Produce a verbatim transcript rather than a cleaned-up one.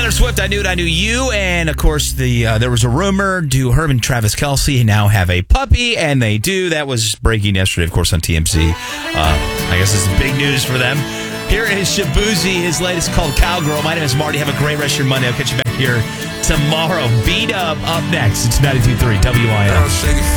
Taylor Swift, I Knew It, I Knew You. And, of course, the uh, there was a rumor, do her and Travis Kelce now have a puppy? And they do. That was breaking yesterday, of course, on T M Z. Uh, I guess this is big news for them. Here is Shabuzi, his latest called Cowgirl. My name is Marty. Have a great rest of your Monday. I'll catch you back here tomorrow. Beat Up up next. It's ninety-two point three W I L.